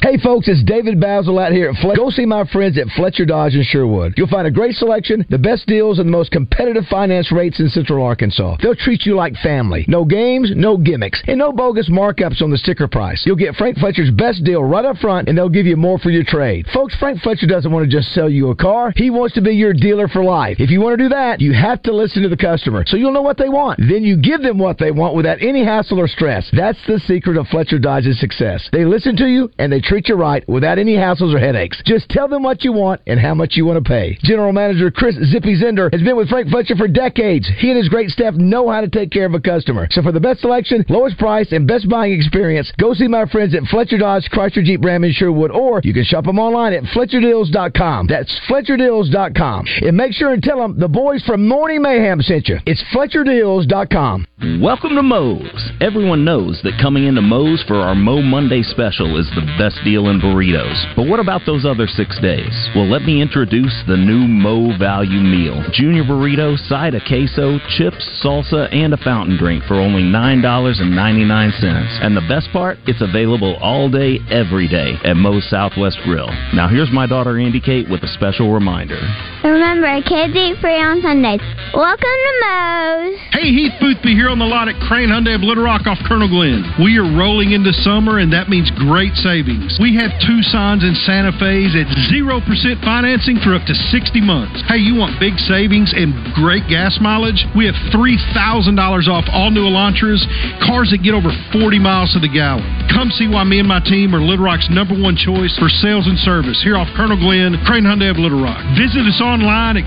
Hey folks, it's David Basil out here at Fletcher. Go see my friends at Fletcher Dodge in Sherwood. You'll find a great selection, the best deals, and the most competitive finance rates in Central Arkansas. They'll treat you like family. No games, no gimmicks, and no bogus markups on the sticker price. You'll get Frank Fletcher's best deal right up front, and they'll give you more for your trade. Folks, Frank Fletcher doesn't want to just sell you a car. He wants to be your dealer for life. If you want to do that, you have to listen to the customer, so you'll know what they want. Then you give them what they want without any hassle or stress. That's the secret of Fletcher Dodge's success. They listen to you, and they treat you right without any hassles or headaches. Just tell them what you want and how much you want to pay. General Manager Chris Zippy Zender has been with Frank Fletcher for decades. He and his great staff know how to take care of a customer. So for the best selection, lowest price, and best buying experience, go see my friends at Fletcher Dodge, Chrysler Jeep Ram in Sherwood, or you can shop them online at FletcherDeals.com. That's FletcherDeals.com. And make sure and tell them the boys from Morning Mayhem sent you. It's FletcherDeals.com. Welcome to Moe's. Everyone knows that coming into Moe's for our Mo Monday special is the best deal in burritos. But what about those other 6 days? Well, let me introduce the new Mo Value Meal. Junior burrito, side of queso, chips, salsa, and a fountain drink for only $9.99. And the best part? It's available all day, every day at Moe's Southwest Grill. Now here's my daughter Andy Kate with a special reminder. Remember, kids eat free on Sundays. Welcome to Moe's. Hey, Heath Boothby here on the lot at Crane Hyundai of Little Rock off Colonel Glenn. We are rolling into summer, and that means great savings. We have Tucsons and Santa Fe's at 0% financing for up to 60 months. Hey, you want big savings and great gas mileage? We have $3,000 off all new Elantras, cars that get over 40 miles to the gallon. Come see why me and my team are Little Rock's #1 choice for sales and service here off Colonel Glenn, Crane Hyundai of Little Rock. Visit us online at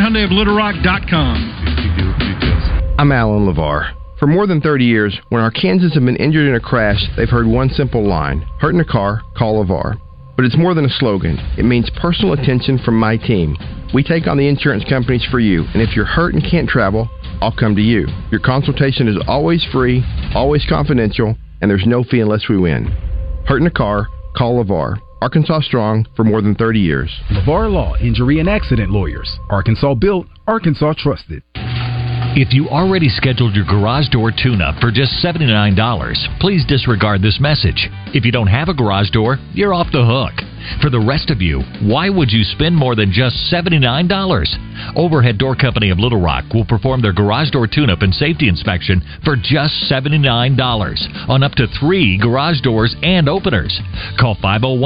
cranehyundaioflittlerock.com. I'm Alan LeVar. For more than 30 years, when Arkansans have been injured in a crash, they've heard one simple line: hurt in a car, call LeVar. But it's more than a slogan. It means personal attention from my team. We take on the insurance companies for you, and if you're hurt and can't travel, I'll come to you. Your consultation is always free, always confidential, and there's no fee unless we win. Hurt in a car, call LeVar. Arkansas strong for more than 30 years. LeVar Law, Injury and Accident Lawyers. Arkansas built, Arkansas trusted. If you already scheduled your garage door tune-up for just $79, please disregard this message. If you don't have a garage door, you're off the hook. For the rest of you, why would you spend more than just $79? Overhead Door Company of Little Rock will perform their garage door tune-up and safety inspection for just $79 on up to 3 garage doors and openers. Call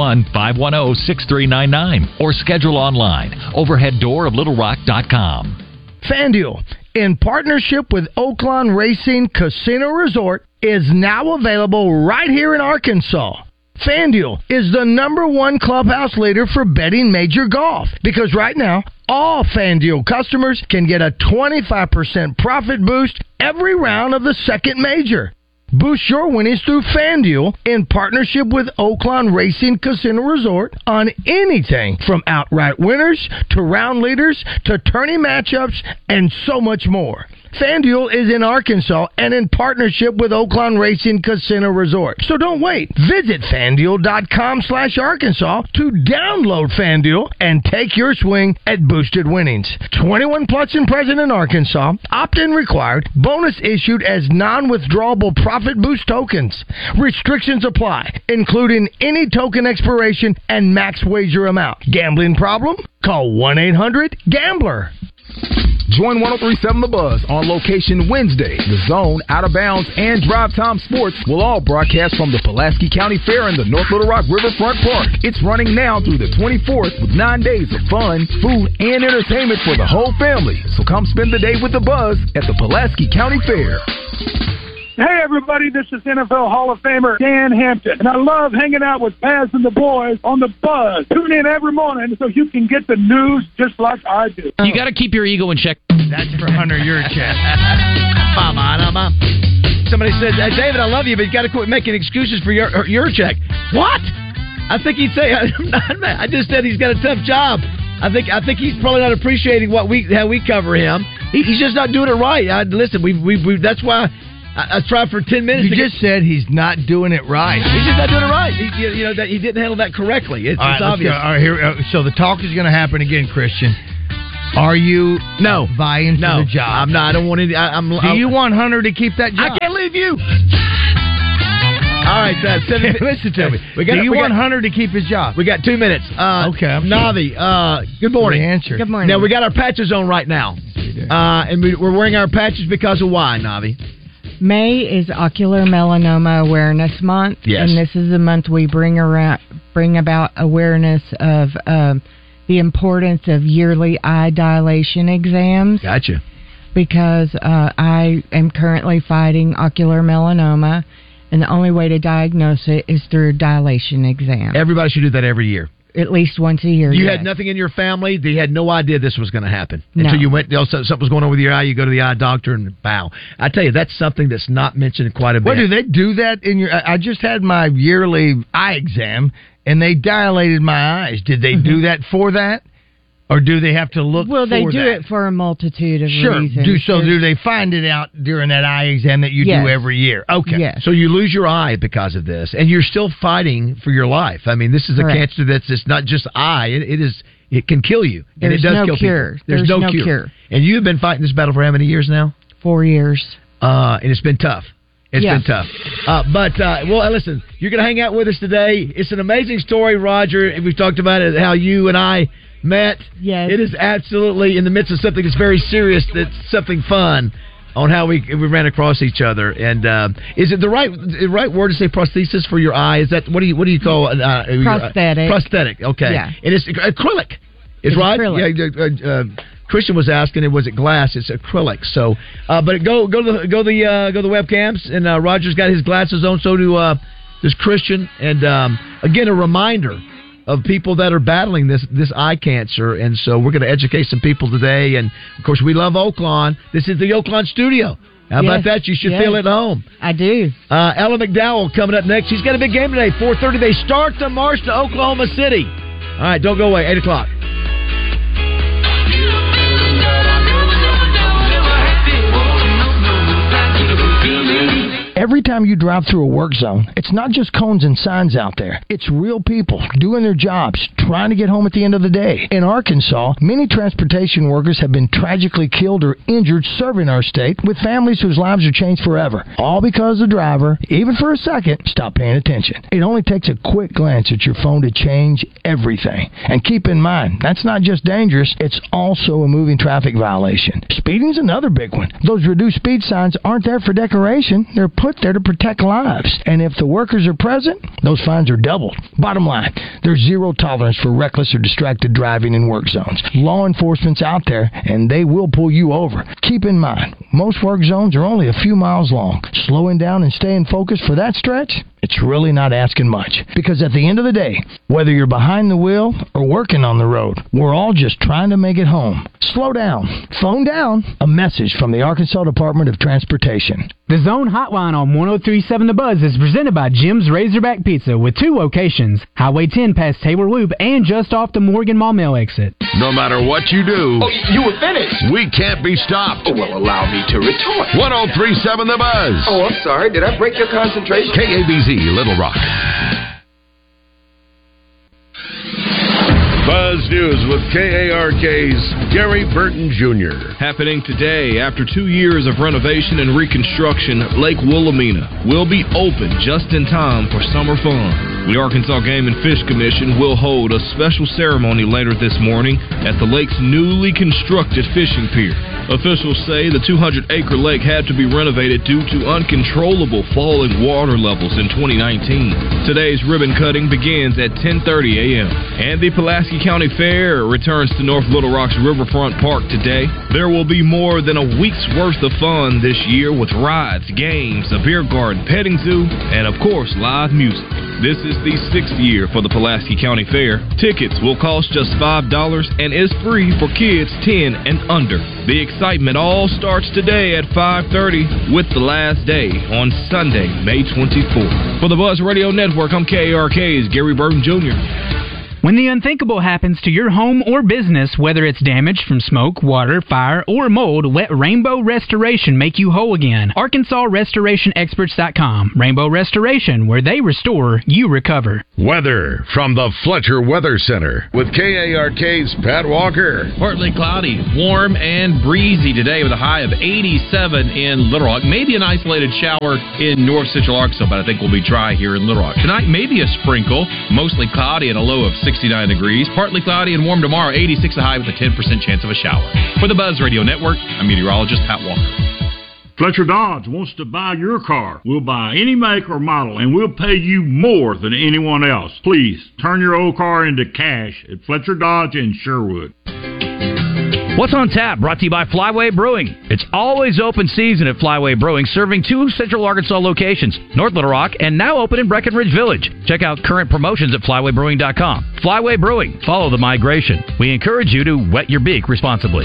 501-510-6399 or schedule online, overheaddooroflittlerock.com. FanDuel, in partnership with Oaklawn Racing Casino Resort, is now available right here in Arkansas. FanDuel is the #1 clubhouse leader for betting major golf, because right now, all FanDuel customers can get a 25% profit boost every round of the second major. Boost your winnings through FanDuel in partnership with Oaklawn Racing Casino Resort on anything from outright winners to round leaders to tourney matchups and so much more. FanDuel is in Arkansas and in partnership with Oaklawn Racing Casino Resort. So don't wait. Visit FanDuel.com/Arkansas to download FanDuel and take your swing at boosted winnings. 21 plus and present in Arkansas. Opt-in required. Bonus issued as non-withdrawable profit boost tokens. Restrictions apply, including any token expiration and max wager amount. Gambling problem? Call 1-800-GAMBLER. Join 103.7 The Buzz on location Wednesday. The Zone, Out of Bounds, and Drive Time Sports will all broadcast from the Pulaski County Fair in the North Little Rock Riverfront Park. It's running now through the 24th with 9 days of fun, food, and entertainment for the whole family. So come spend the day with The Buzz at the Pulaski County Fair. Hey, everybody, this is NFL Hall of Famer Dan Hampton, and I love hanging out with Paz and the boys on The Buzz. Tune in every morning so you can get the news just like I do. You got to keep your ego in check. That's for Hunter Yurchek. Somebody said, David, I love you, but you got to quit making excuses for your check. What? I think he'd say, I just said he's got a tough job. I think he's probably not appreciating how we cover him. He's just not doing it right. Listen, that's why I tried for 10 minutes. You just said he's not doing it right. He's just not doing it right. That he didn't handle that correctly. It's obvious. All right, here. So the talk is going to happen again, Christian. Are you vying for the job? I'm not. I don't want any. Do you want Hunter to keep that job? I can't leave you. right, listen to me. Do you want Hunter to keep his job? We got 2 minutes. Okay. Navi, good morning. Answer. Good morning. Now, we got our patches on right now. And we're wearing our patches because of why, Navi? May is Ocular Melanoma Awareness Month, yes. And this is a month we bring about awareness of the importance of yearly eye dilation exams. Gotcha. Because I am currently fighting ocular melanoma, and the only way to diagnose it is through a dilation exam. Everybody should do that every year. At least once a year. You yes. had nothing in your family. They had no idea this was going to happen No. until you went. Something was going on with your eye. You go to the eye doctor, and bow. I tell you, that's something that's not mentioned quite a bit. Well, do they do that in your? I just had my yearly eye exam, and they dilated my eyes. Did they do that for that, or do they have to look? Well, they for do that? it for a multitude of Sure. reasons. Do they find it out during that eye exam that you Yes. do every year? Okay. Yes. So you lose your eye because of this, and you're still fighting for your life. I mean, this is a Correct. cancer that's it's not just eye. It can kill you, and There's it does no kill cure. people. There's no cure. And you've been fighting this battle for how many years now? 4 years. And it's been tough. It's Yeah. been tough. Well, listen, you're going to hang out with us today. It's an amazing story, Roger. We've talked about it, how you and I met. Yes. It is absolutely in the midst of something that's very serious, that's something fun on how we ran across each other. And is it the right word to say prosthesis for your eye? Is that what do you call prosthetic? Prosthetic. Okay. Yeah. And it's acrylic. It's right. Acrylic. Yeah. Christian was asking, was it glass? It's acrylic. So, but go to the webcams, and Roger's got his glasses on. So does Christian. And again, a reminder of people that are battling this eye cancer, and so we're going to educate some people today. And of course, we love Oaklawn. This is the Oaklawn studio. How about that? You should feel at home. I do. Ella McDowell coming up next. She's got a big game today. 4:30. They start the march to Oklahoma City. All right, don't go away. 8 o'clock. Every time you drive through a work zone, it's not just cones and signs out there. It's real people doing their jobs, trying to get home at the end of the day. In Arkansas, many transportation workers have been tragically killed or injured serving our state, with families whose lives are changed forever. All because the driver, even for a second, stopped paying attention. It only takes a quick glance at your phone to change everything. And keep in mind, that's not just dangerous, it's also a moving traffic violation. Speeding's another big one. Those reduced speed signs aren't there for decoration. They're put there to protect lives. And if the workers are present, those fines are doubled. Bottom line, there's zero tolerance for reckless or distracted driving in work zones. Law enforcement's out there, and they will pull you over. Keep in mind, most work zones are only a few miles long. Slowing down and staying focused for that stretch, it's really not asking much. Because at the end of the day, whether you're behind the wheel or working on the road, we're all just trying to make it home. Slow down. Phone down. A message from the Arkansas Department of Transportation. The Zone Hotline on 103.7 The Buzz is presented by Jim's Razorback Pizza with 2 locations, Highway 10 past Taylor Loop and just off the Morgan Mall Mill exit. No matter what you do, you were finished. We can't be stopped. Oh, well, allow me to retort. 103.7 The Buzz. Oh, I'm sorry. Did I break your concentration? KABZ, Little Rock. Buzz News with KARK's Gary Burton Jr. Happening today, after 2 years of renovation and reconstruction, Lake Wilhelmina will be open just in time for summer fun. The Arkansas Game and Fish Commission will hold a special ceremony later this morning at the lake's newly constructed fishing pier. Officials say the 200-acre lake had to be renovated due to uncontrollable falling water levels in 2019. Today's ribbon cutting begins at 10:30 a.m. And the Pulaski County Fair returns to North Little Rock's Riverfront Park today. There will be more than a week's worth of fun this year with rides, games, a beer garden, petting zoo, and of course, live music. This is the 6th year for the Pulaski County Fair. Tickets will cost just $5 and is free for kids 10 and under. The excitement all starts today at 5:30 with the last day on Sunday, May 24th. For the Buzz Radio Network, I'm KARK's Gary Burton Jr. When the unthinkable happens to your home or business, whether it's damage from smoke, water, fire, or mold, let Rainbow Restoration make you whole again. ArkansasRestorationExperts.com. Rainbow Restoration, where they restore, you recover. Weather from the Fletcher Weather Center with KARK's Pat Walker. Partly cloudy, warm and breezy today with a high of 87 in Little Rock. Maybe an isolated shower in North Central Arkansas, but I think we'll be dry here in Little Rock. Tonight, maybe a sprinkle, mostly cloudy and a low of 69 degrees. Partly cloudy and warm tomorrow, 86 a high with a 10% chance of a shower. For the Buzz Radio Network, I'm meteorologist Pat Walker. Fletcher Dodge wants to buy your car. We'll buy any make or model, and we'll pay you more than anyone else. Please, turn your old car into cash at Fletcher Dodge in Sherwood. What's on tap? Brought to you by Flyway Brewing. It's always open season at Flyway Brewing, serving 2 Central Arkansas locations, North Little Rock, and now open in Breckenridge Village. Check out current promotions at flywaybrewing.com. Flyway Brewing. Follow the migration. We encourage you to wet your beak responsibly.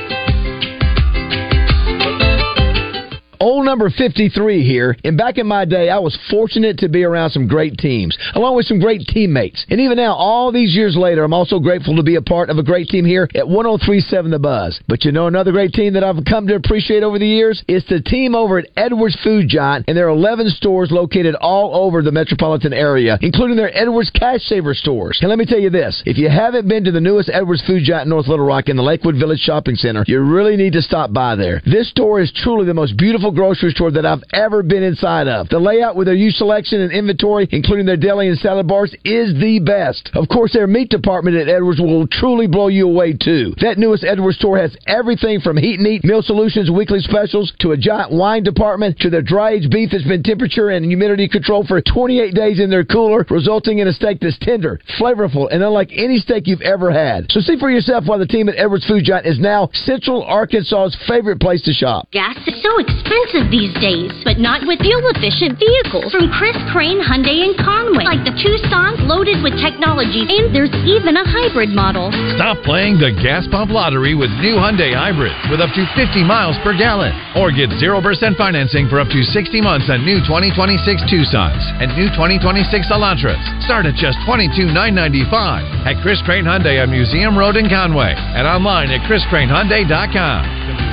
Old number 53 here, and back in my day, I was fortunate to be around some great teams, along with some great teammates. And even now, all these years later, I'm also grateful to be a part of a great team here at 103.7 The Buzz. But you know another great team that I've come to appreciate over the years? It's the team over at Edwards Food Giant, and there are 11 stores located all over the metropolitan area, including their Edwards Cash Saver stores. And let me tell you this, if you haven't been to the newest Edwards Food Giant in North Little Rock in the Lakewood Village Shopping Center, you really need to stop by there. This store is truly the most beautiful grocery store that I've ever been inside of. The layout with their used selection and inventory, including their deli and salad bars, is the best. Of course, their meat department at Edwards will truly blow you away, too. That newest Edwards store has everything from heat and eat, meal solutions, weekly specials, to a giant wine department, to their dry-aged beef that's been temperature and humidity controlled for 28 days in their cooler, resulting in a steak that's tender, flavorful, and unlike any steak you've ever had. So see for yourself why the team at Edwards Food Giant is now Central Arkansas's favorite place to shop. Gas is so expensive these days, but not with fuel-efficient vehicles from Chris Crane Hyundai in Conway, like the Tucson loaded with technology, and there's even a hybrid model. Stop playing the gas pump lottery with new Hyundai hybrids with up to 50 miles per gallon, or get 0% financing for up to 60 months on new 2026 Tucsons and new 2026 Elantras. Start at just $22,995 at Chris Crane Hyundai on Museum Road in Conway and online at chriscranehyundai.com.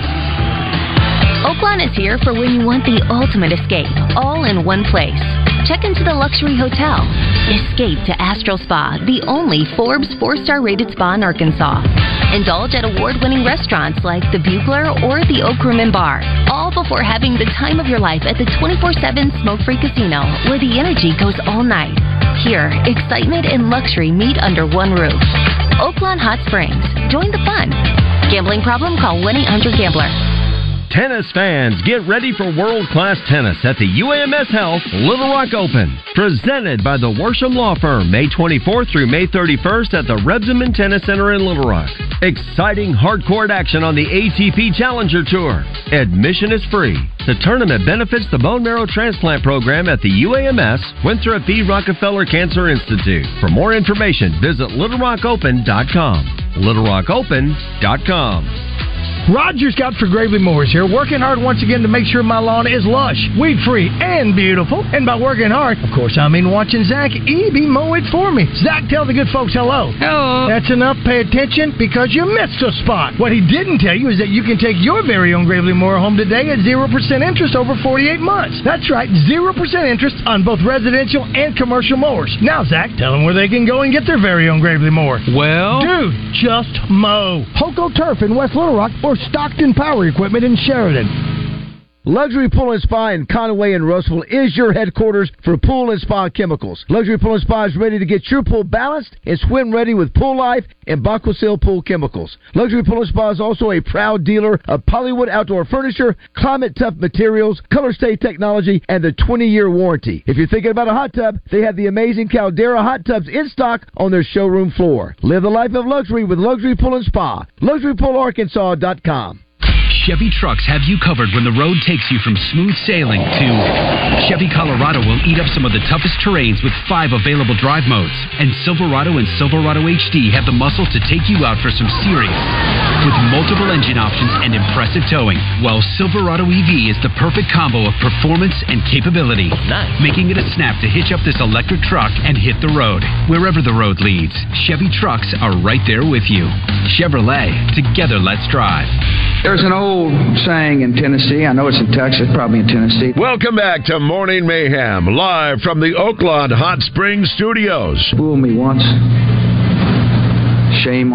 Oaklawn is here for when you want the ultimate escape, all in one place. Check into the luxury hotel. Escape to Astral Spa, the only Forbes 4-star rated spa in Arkansas. Indulge at award-winning restaurants like the Bugler or the Oak Room and Bar, all before having the time of your life at the 24/7 smoke-free casino, where the energy goes all night. Here, excitement and luxury meet under one roof. Oaklawn Hot Springs. Join the fun. Gambling problem? Call 1-800-GAMBLER. Tennis fans, get ready for world-class tennis at the UAMS Health Little Rock Open. Presented by the Worsham Law Firm, May 24th through May 31st at the Rebsamen Tennis Center in Little Rock. Exciting hard-court action on the ATP Challenger Tour. Admission is free. The tournament benefits the bone marrow transplant program at the UAMS Winthrop B. Rockefeller Cancer Institute. For more information, visit LittleRockOpen.com. LittleRockOpen.com. Roger Scott for Gravely Mowers here, working hard once again to make sure my lawn is lush, weed-free, and beautiful. And by working hard, of course, I mean watching Zach Eby mow it for me. Zach, tell the good folks hello. Hello. That's enough. Pay attention because you missed a spot. What he didn't tell you is that you can take your very own Gravely Mower home today at 0% interest over 48 months. That's right, 0% interest on both residential and commercial mowers. Now, Zach, tell them where they can go and get their very own Gravely Mower. Well, dude, just mow. Hoco Turf in West Little Rock or Stockton Power Equipment in Sheridan. Luxury Pool and Spa in Conway and Russellville is your headquarters for pool and spa chemicals. Luxury Pool and Spa is ready to get your pool balanced and swim ready with Pool Life and Baquasil Pool Chemicals. Luxury Pool and Spa is also a proud dealer of Polywood Outdoor Furniture, Climate Tough Materials, Color Stay Technology, and the 20-year warranty. If you're thinking about a hot tub, they have the amazing Caldera hot tubs in stock on their showroom floor. Live the life of luxury with Luxury Pool and Spa. LuxuryPoolArkansas.com. Chevy trucks have you covered when the road takes you from smooth sailing to Chevy Colorado will eat up some of the toughest terrains with 5 available drive modes. And Silverado and Silverado HD have the muscle to take you out for some serious with multiple engine options and impressive towing. While Silverado EV is the perfect combo of performance and capability, making it a snap to hitch up this electric truck and hit the road. Wherever the road leads, Chevy trucks are right there with you. Chevrolet, together let's drive. There's an old saying in Tennessee. I know it's in Texas, probably in Tennessee. Welcome back to Morning Mayhem, live from the Oaklawn Hot Springs Studios. Fool me once. Shame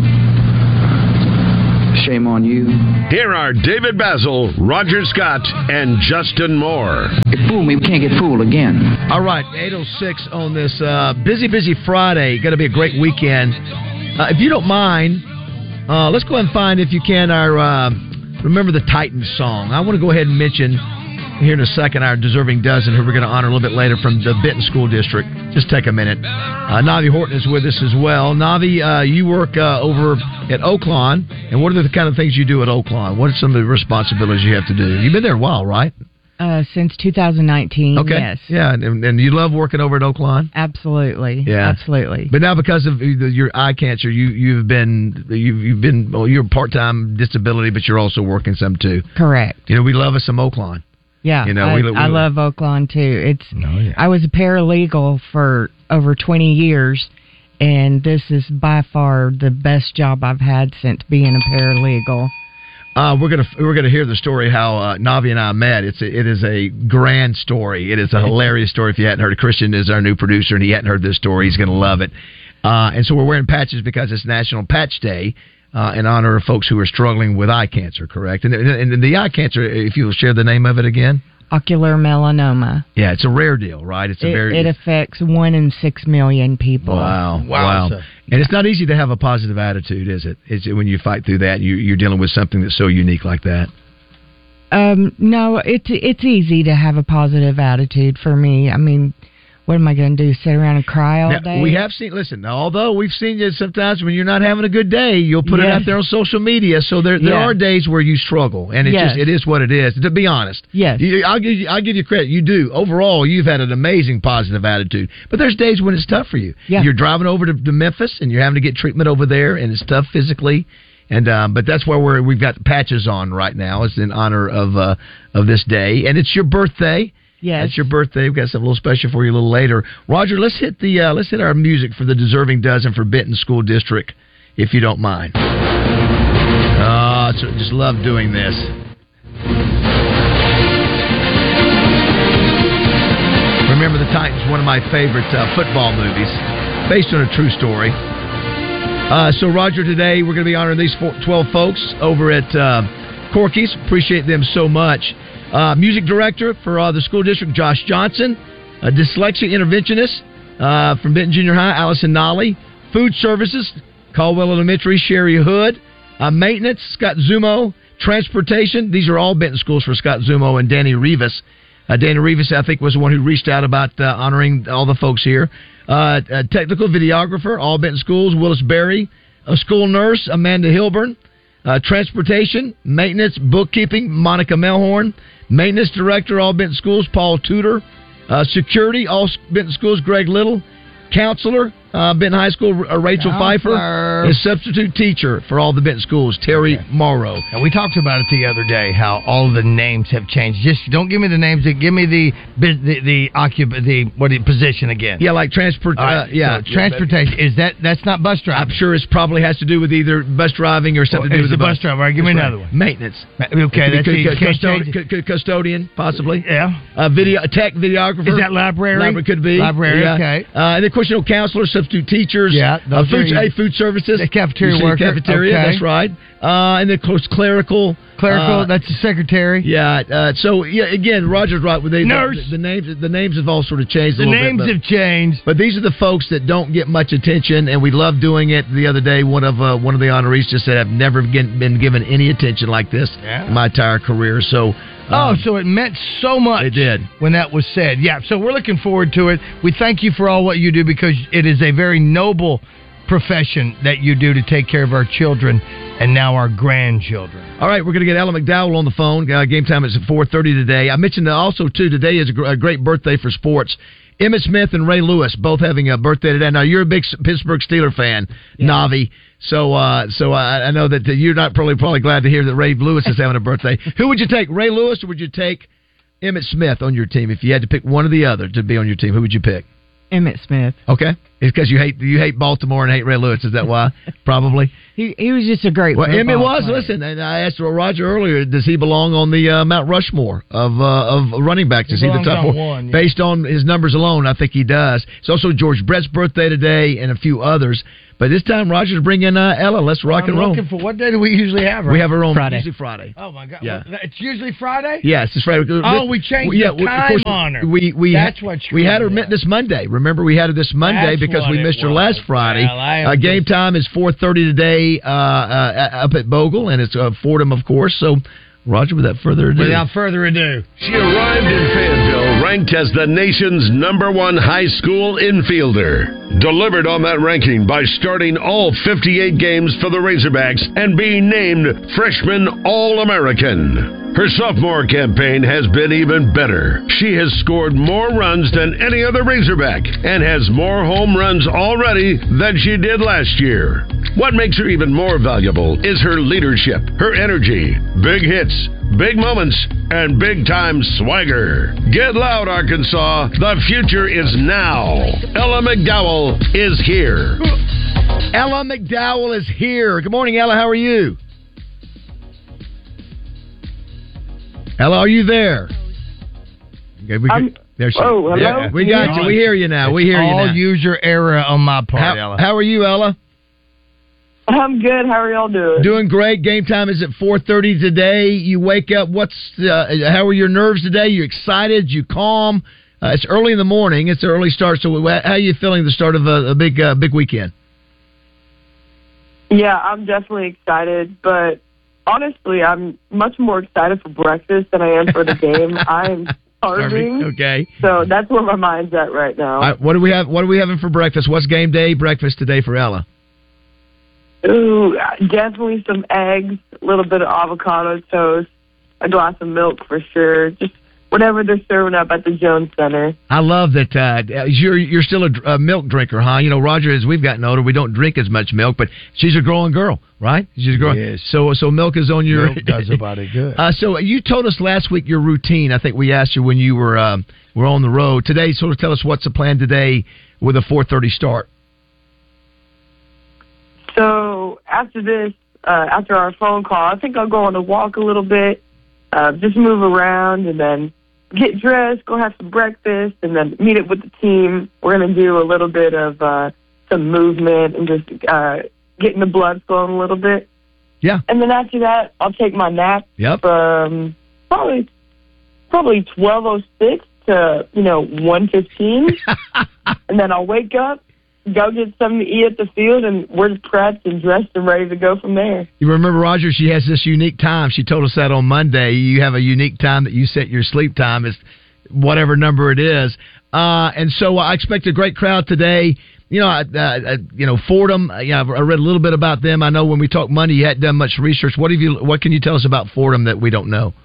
on you. Here are David Basil, Roger Scott, and Justin Moore. If fool me, we can't get fooled again. All right, 8:06 on this busy Friday. Going to be a great weekend. If you don't mind, let's go ahead and find, if you can, our Remember the Titans song. I want to go ahead and mention here in a second our deserving dozen, who we're going to honor a little bit later from the Benton School District. Just take a minute. Navi Horton is with us as well. Navi, you work over at Oaklawn, and what are the kind of things you do at Oaklawn? What are some of the responsibilities you have to do? You've been there a while, right? Since 2019, okay. Yes. Yeah, and you love working over at Oaklawn? Absolutely. Yeah. Absolutely. But now because of your eye cancer, you've been you're part-time disability, but you're also working some too. Correct. You know, we love us some Oaklawn. Yeah, you know, I love Oaklawn too. I was a paralegal for over 20 years, and this is by far the best job I've had since being a paralegal. We're gonna hear the story how Navi and I met. It is a grand story. It is a hilarious story. If you hadn't heard it, Christian is our new producer, and he hadn't heard this story. He's gonna love it. And so we're wearing patches because it's National Patch Day. In honor of folks who are struggling with eye cancer, correct? And the eye cancer, if you'll share the name of it again? Ocular melanoma. Yeah, it's a rare deal, right? It affects 1 in 6 million people. Wow. And it's not easy to have a positive attitude, is it? It's when you fight through that, you're dealing with something that's so unique like that. No, it's easy to have a positive attitude for me. I mean, what am I going to do? Sit around and cry all day? We have seen. Listen, although we've seen you sometimes when you're not having a good day, you'll put it out there on social media. So there are days where you struggle, and it is what it is. To be honest, yes, I'll give you credit. You do overall. You've had an amazing positive attitude, but there's days when it's tough for you. Yeah. You're driving over to Memphis, and you're having to get treatment over there, and it's tough physically. And but that's where we've got patches on right now. It's in honor of this day, and it's your birthday. Yes. It's your birthday. We've got something a little special for you a little later. Roger, let's hit our music for the Deserving Dozen for Benton School District, if you don't mind. Just love doing this. Remember the Titans, one of my favorite football movies, based on a true story. So, Roger, today we're going to be honoring these 12 folks over at Corky's. Appreciate them so much. Music director for the school district, Josh Johnson. A dyslexia interventionist from Benton Junior High, Allison Nolly. Food services, Caldwell Elementary, Sherry Hood. Maintenance, Scott Zumo. Transportation, these are all Benton schools for Scott Zumo and Danny Rivas. Danny Rivas, I think, was the one who reached out about honoring all the folks here. Technical videographer, all Benton schools, Willis Berry. A school nurse, Amanda Hilburn. Transportation, maintenance, bookkeeping, Monica Melhorn. Maintenance director, all Benton schools, Paul Tudor. Security, all Benton schools, Greg Little. Counselor, Benton High School, Rachel Pfeiffer. And substitute teacher for all the Benton schools, Terry Morrow. And we talked about it the other day, how all of the names have changed. Just don't give me the names, give me the position again. Yeah, like transportation. That's not bus driving? I'm sure it probably has to do with either bus driving or something to do with the bus driver. All right, give me another one. Maintenance. Okay, custodian, possibly. Yeah. Videographer. Is that library? Library could be. Library, okay. And then, of course, counselors, substitute teachers. Yeah. Food services. The cafeteria worker. Cafeteria, okay. That's right. And then, of course, clerical. That's the secretary. Yeah. So, again, Roger's right. Nurse. The names have all sort of changed a little bit. The names have changed. But these are the folks that don't get much attention, and we love doing it. The other day, one of the honorees just said, I've never been given any attention like this in my entire career. So, so it meant so much. It did. When that was said. Yeah, so we're looking forward to it. We thank you for all what you do, because it is a very noble profession that you do to take care of our children. and now our grandchildren. All right, we're going to get Ella McDowell on the phone. Game time is at 4:30 today. I mentioned also, too, today is a great birthday for sports. Emmitt Smith and Ray Lewis both having a birthday today. Now, you're a big Pittsburgh Steelers fan, Navi, so I know that you're not probably glad to hear that Ray Lewis is having a birthday. Who would you take, Ray Lewis, or would you take Emmitt Smith on your team? If you had to pick one or the other to be on your team, who would you pick? Emmitt Smith. Okay. It's because you hate Baltimore and hate Ray Lewis. Is that why? Probably. He was just a great Emmitt was. player. Listen, and I asked Roger earlier, does he belong on the Mount Rushmore of running backs? Is he the top one? Based on his numbers alone, I think he does. It's also George Brett's birthday today and a few others. But this time, Roger's bringing Ella. Let's rock and roll. I'm looking for, what day do we usually have her? We have her on Friday. Usually Friday. Oh, my God. Yeah. Well, it's usually Friday? Yes, it's Friday. Oh, we changed the time on her. That's what we had her this Monday. Remember, we had her this Monday because we missed her last Friday. Well, game time is 4:30 today up at Bogle, and it's Fordham, of course. So, Roger, without further ado. She arrived in Fayetteville ranked as the nation's #1 high school infielder. Delivered on that ranking by starting all 58 games for the Razorbacks and being named Freshman All-American. Her sophomore campaign has been even better. She has scored more runs than any other Razorback and has more home runs already than she did last year. What makes her even more valuable is her leadership, her energy, big hits, big moments, and big-time swagger. Get loud, Arkansas. The future is now. Ella McDowell is here. Ella McDowell is here. Good morning, Ella. How are you? Ella, are you there? Okay, there she is. Oh, hello? Yeah, we got you. We hear you now. We hear you now. All user error on my part, Ella. How are you, Ella? I'm good. How are y'all doing? Doing great. Game time is at 4:30 today. You wake up. How are your nerves today? You excited? You calm? It's early in the morning. It's an early start. So how are you feeling the start of a big weekend? Yeah, I'm definitely excited, but honestly, I'm much more excited for breakfast than I am for the game. I'm starving. Okay. So that's where my mind's at right now. All right, what do we have? What are we having for breakfast? What's game day breakfast today for Ella? Ooh, definitely some eggs, a little bit of avocado toast, a glass of milk for sure. Just whatever they're serving up at the Jones Center. I love that you're still a milk drinker, huh? You know, Roger, as we've gotten older, we don't drink as much milk, but she's a growing girl, right? She's growing. Yes. So milk is on your. Milk does a body good. So you told us last week your routine. I think we asked you when you were on the road today. Sort of tell us what's the plan today with a 4:30 start. So after this, after our phone call, I think I'll go on a walk a little bit, just move around, and then get dressed, go have some breakfast, and then meet up with the team. We're going to do a little bit of some movement and just getting the blood flowing a little bit. Yeah. And then after that, I'll take my nap from probably 12:06 to 1:15, and then I'll wake up, go get something to eat at the field, and we're prepped and dressed and ready to go from there. You remember, Roger, she has this unique time. She told us that on Monday. You have a unique time that you set your sleep time is whatever number it is. And so I expect a great crowd today. Fordham, I read a little bit about them. I know when we talked Monday, you hadn't done much research. What can you tell us about Fordham that we don't know?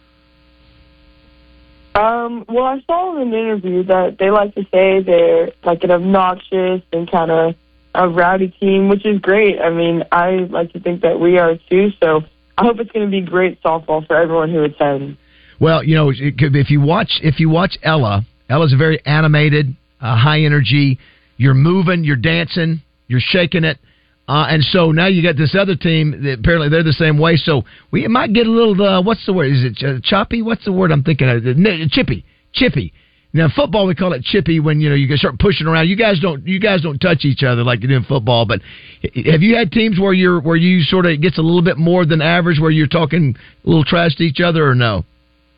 Well, I saw in an interview that they like to say they're like an obnoxious and kind of a rowdy team, which is great. I mean, I like to think that we are too, so I hope it's going to be great softball for everyone who attends. Well, if you watch Ella's a very animated, high energy. You're moving, you're dancing, you're shaking it. And so now you got this other team that apparently they're the same way. So we might get a little, what's the word? Is it choppy? What's the word I'm thinking of? Chippy. Now, football, we call it chippy when, you can start pushing around. You guys don't touch each other like you do in football. But have you had teams where you sort of, it gets a little bit more than average, where you're talking a little trash to each other, or no?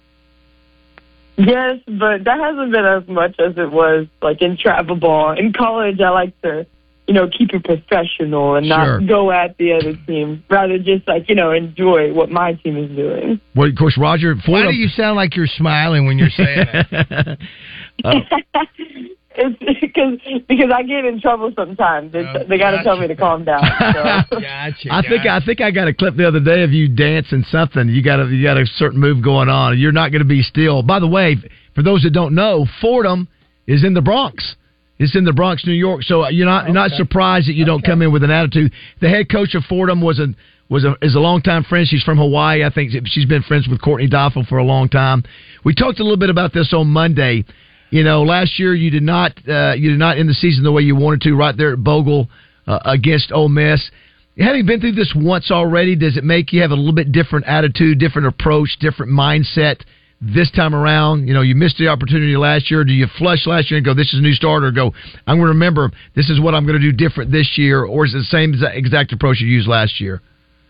Yes, but that hasn't been as much as it was like in travel ball. In college, I like to keep it professional and not go at the other team. Rather just enjoy what my team is doing. Well, of course, Roger. Why do you sound like you're smiling when you're saying that? It's because I get in trouble sometimes. They got to tell me to calm down. So. Gotcha. I think I got a clip the other day of you dancing something. You got a certain move going on. You're not going to be still. By the way, for those that don't know, Fordham is in the Bronx. It's in the Bronx, New York. So you're not surprised that you don't come in with an attitude. The head coach of Fordham is a longtime friend. She's from Hawaii. I think she's been friends with Courtney Doffel for a long time. We talked a little bit about this on Monday. You know, last year you did not end the season the way you wanted to, right there at Bogle against Ole Miss. Having been through this once already, does it make you have a little bit different attitude, different approach, different mindset this time around? You know, you missed the opportunity last year. Do you flush last year and go, this is a new start, or go, I'm going to remember this is what I'm going to do different this year, or is it the same exact approach you used last year?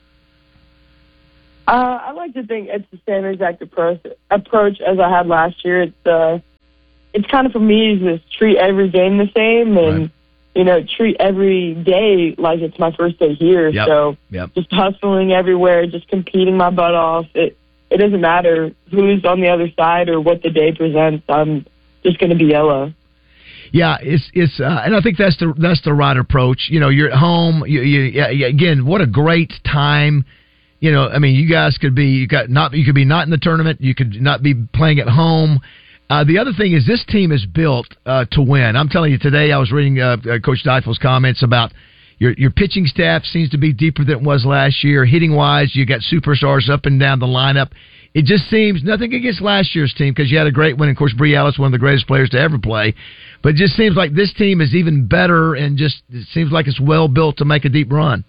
I like to think it's the same exact approach as I had last year. It's kind of, for me, is just treat every game the same and, you know, treat every day like it's my first day here. So just hustling everywhere, just competing my butt off. It doesn't matter who's on the other side or what the day presents. I'm just going to be yellow. Yeah, it's and I think that's the right approach. You know, you're at home. Again, what a great time. You know, I mean, you guys could be you could be not in the tournament. You could not be playing at home. The other thing is this team is built to win. I'm telling you, today I was reading Coach Deifel's comments about your pitching staff seems to be deeper than it was last year. Hitting wise, you got superstars up and down the lineup. It just seems, nothing against last year's team because you had a great one. Of course, Bree Ellis, one of the greatest players to ever play. But it just seems like this team is even better and just it seems like it's well built to make a deep run.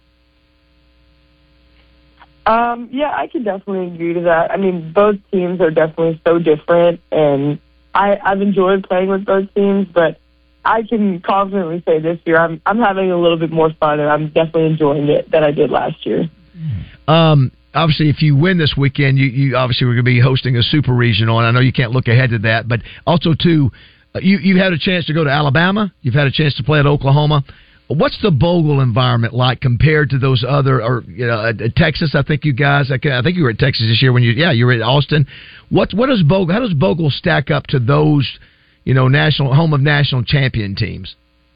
Yeah, I can definitely agree to that. I mean, both teams are definitely so different, and I've enjoyed playing with both teams, but I can confidently say this year I'm having a little bit more fun, and I'm definitely enjoying it than I did last year. Obviously, if you win this weekend, you obviously we're going to be hosting a super regional, and I know you can't look ahead to that, but also, too, you've had a chance to go to Alabama. You've had a chance to play at Oklahoma. What's the Bogle environment like compared to those other, or Texas? I think you guys. I think you were at Texas this year when you were at Austin. What does Bogle? How does Bogle stack up to those, national home of national champion teams?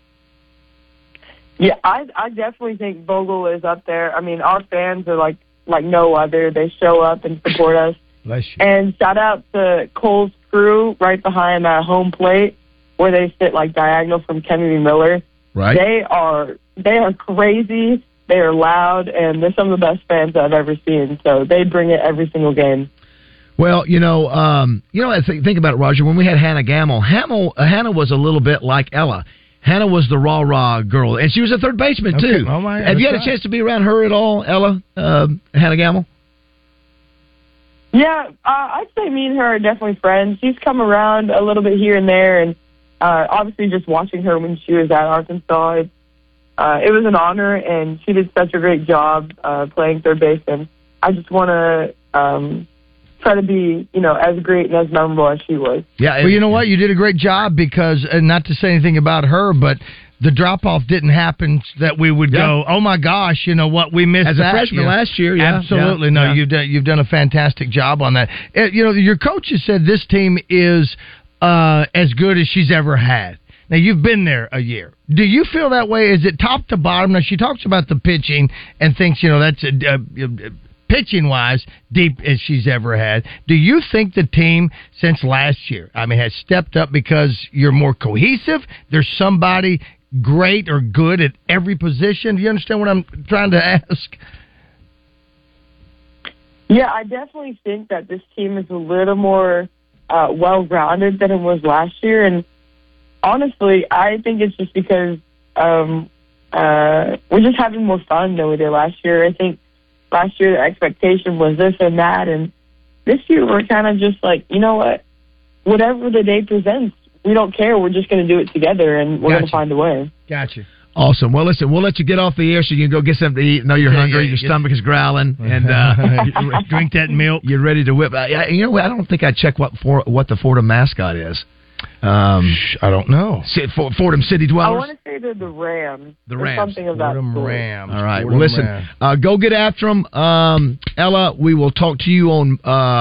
Yeah, I definitely think Bogle is up there. I mean, our fans are like no other. They show up and support us. And shout out to Cole's crew right behind that home plate where they sit like diagonal from Kennedy Miller. Right. They are crazy. They are loud, and they're some of the best fans I've ever seen. So they bring it every single game. Well, think about it, Roger. When we had Hannah Gamble, Hannah was a little bit like Ella. Hannah was the rah-rah girl, and she was a third baseman, too. Oh my, have you had a chance to be around her at all, Ella, Hannah Gamble? Yeah, I'd say me and her are definitely friends. She's come around a little bit here and there, and obviously just watching her when she was at Arkansas, it was an honor, and she did such a great job playing third base, and I just want to try to be, as great and as memorable as she was. Yeah, well, you know what? You did a great job because, not to say anything about her, but the drop-off didn't happen that we would go, oh, my gosh, you know what, we missed as that. As a freshman last year, yeah. Absolutely. Yeah. No, you've done a fantastic job on that. Your coaches said this team is as good as she's ever had. Now, you've been there a year. Do you feel that way? Is it top to bottom? Now, she talks about the pitching and thinks, that's pitching-wise, deep as she's ever had. Do you think the team, since last year, has stepped up because you're more cohesive? There's somebody great or good at every position? Do you understand what I'm trying to ask? Yeah, I definitely think that this team is a little more well-rounded than it was last year. And honestly, I think it's just because we're just having more fun than we did last year. I think last year the expectation was this and that, and this year we're kind of just like, you know what? Whatever the day presents, we don't care. We're just going to do it together, and we're going to find a way. Gotcha. Awesome. Well, listen, we'll let you get off the air so you can go get something to eat. Know you're hungry. Your stomach is growling, and drink that milk. You're ready to whip. I don't think I checked what the Fordham mascot is. I don't know. Fordham City Dwellers. I want to say they're the Rams. The Rams. Something of that Fordham Rams. All right. Fordham Well, listen. Go get after them, Ella. We will talk to you on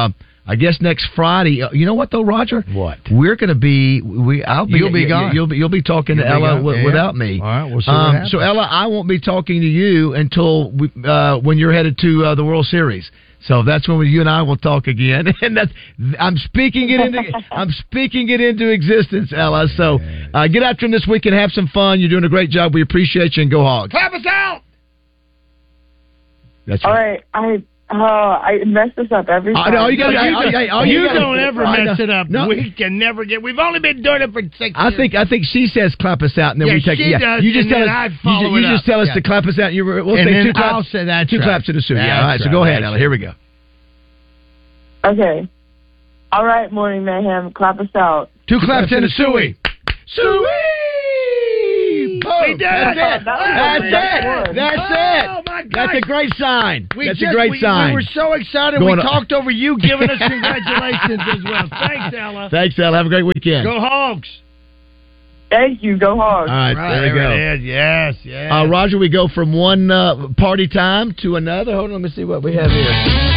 I guess next Friday. You know what though, Roger? What? We're going to be. You'll be gone. You'll be talking to Ella without me. All right. We'll see what happens. So Ella, I won't be talking to you until when you're headed to the World Series. So that's when you and I will talk again, and I'm speaking it into existence, Ella. So get after him this week and have some fun. You're doing a great job. We appreciate you, and go Hogs. Clap us out. That's right. All right. I mess this up every time. You don't ever mess it up. No. We can never get. We've only been doing it for 6 years. I think she says clap us out, and then we take. She does. You just tell us. You just tell us to clap us out. We'll say 2 claps. I'll say that. 2 claps to the suit. Yeah. All right. So go ahead, Ella. Here we go. Okay. All right, Morning Mayhem. Clap us out. 2 claps and a suey. Suey. We did it. That's it. Oh my God. That's a great sign. That's a great sign. We were so excited. We talked over you giving us congratulations as well. Thanks, Ella. Thanks, Ella. Have a great weekend. Go Hogs. Thank you. Go Hogs. All right, there you go. It is. Yes. Roger, we go from one party time to another. Hold on, let me see what we have here.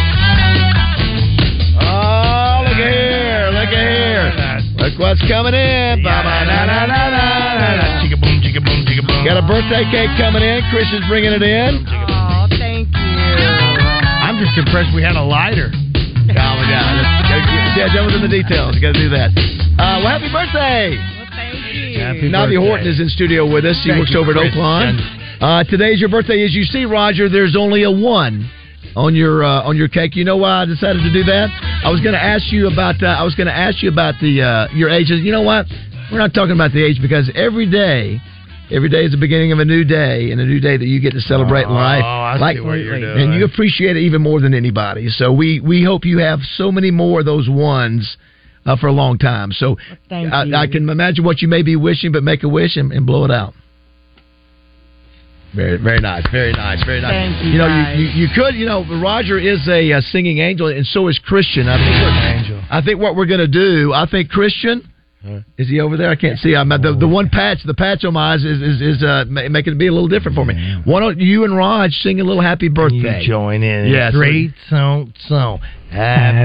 Oh, look at here. Look what's coming in. Got a birthday cake coming in. Chris is bringing it in. Oh, thank you. I'm just impressed we had a lighter. Oh, my God. Yeah, that was in the details. You got to do that. Well, happy birthday. Well, thank you. Navi Horton is in studio with us. He works over at Oakland. Today's your birthday. As you see, Roger, there's only a 1 on your cake. You know why I decided to do that? I was going to ask you about the your age. You know what? We're not talking about the age because every day is the beginning of a new day, and a new day that you get to celebrate life. Oh, I see what you're doing. And you appreciate it even more than anybody. So we hope you have so many more of those ones for a long time. So I can imagine what you may be wishing, but make a wish and blow it out. Very, very nice. Very nice. Very nice. Thank you, you could, Roger is a singing angel, and so is Christian. I think what we're going to do, Christian, is he over there? I can't see. The one patch, the patch on my eyes is making it be a little different for me. Why don't you and Raj sing a little happy birthday? You join in. Yes. Great song. Happy